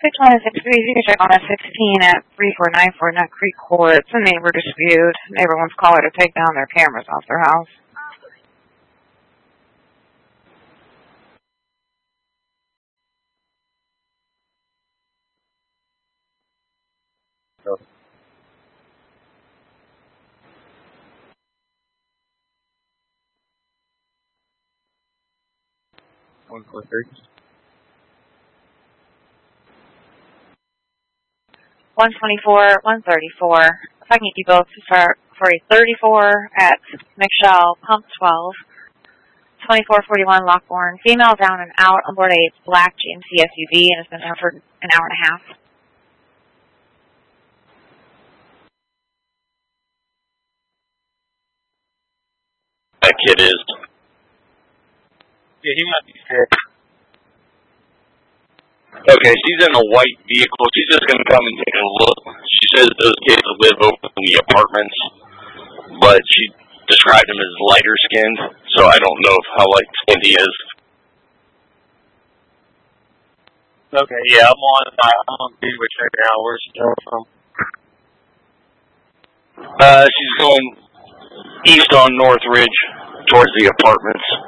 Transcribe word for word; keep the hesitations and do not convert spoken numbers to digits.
six one six three, you can check on a sixteen at three four nine four Nut Creek Court. It's a neighbor dispute. Neighbor wants caller to take down their cameras off their house. One four three. One twenty four, one thirty four. If I can get you both for for a thirty four at McShell Pump twelve. Twenty four forty one Lockbourne. Female down and out on board a black G M C S U V and has been there for an hour and a half. That kid is. Yeah, he might be sick. Okay, she's in a white vehicle. She's just going to come and take a look. She says those kids live over in the apartments, but she described him as lighter skinned, so I don't know how light skinned he is. Okay, yeah, I'm on, I'm on Greenwich right now. Where's she coming from? Uh, she's going east on North Ridge towards the apartments.